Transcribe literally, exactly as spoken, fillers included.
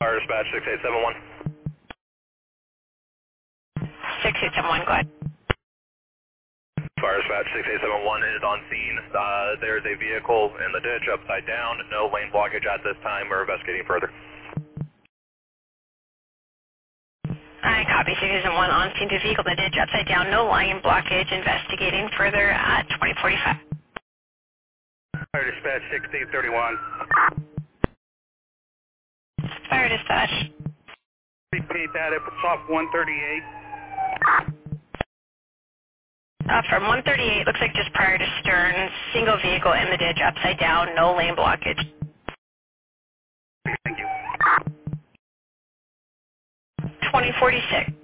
Fire dispatch six eight seven one. six eight seven one, go ahead. Fire dispatch six eight seven one is on scene. Uh, there's a vehicle in the ditch upside down. No lane blockage at this time. We're investigating further. I copy six eight seven one on scene to vehicle in the ditch upside down. No line blockage. Investigating further at twenty forty-five. Fire dispatch sixteen thirty-one. Fire dispatch. Repeat that. It's off one thirty-eight. Uh, from one thirty-eight, looks like just prior to Stern, single vehicle in the ditch, upside down, no lane blockage. Thank you. twenty forty-six.